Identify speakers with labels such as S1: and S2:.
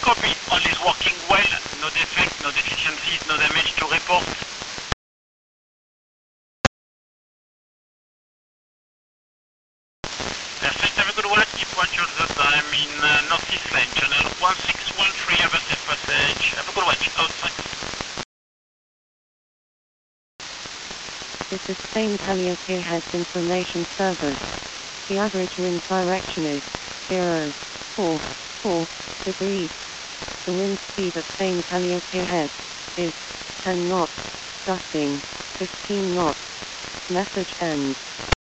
S1: Copy. All is working well. No defects, no deficiencies, no damage to report. Perfect. Have a good one. Keep watch all the time in Northeast Lane, channel 1613. Have a safe passage. Have a good watch. Out. Thanks.
S2: This is Spain Calliope Heads Information Service. The average wind direction is 0.44 degrees. The wind speed at Spain Calliope Head is 10 knots, gusting 15 knots. Message ends.